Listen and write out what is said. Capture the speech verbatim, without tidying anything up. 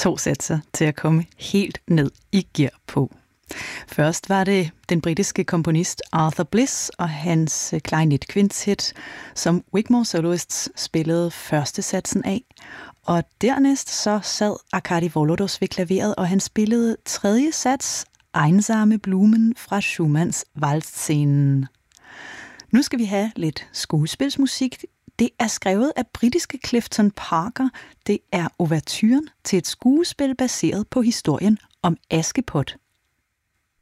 to satser til at komme helt ned i gear på. Først var det den britiske komponist Arthur Bliss og hans klarinet-kvintet, som Wigmore Soloists spillede første satsen af. Og dernæst så sad Arkadi Volodos ved klaveret, og han spillede tredje sats, Einsame Blumen fra Schumanns Waldscenen. Nu skal vi have lidt skuespilsmusik. Det er skrevet af britiske Clifton Parker. Det er ouverturen til et skuespil baseret på historien om Askepot.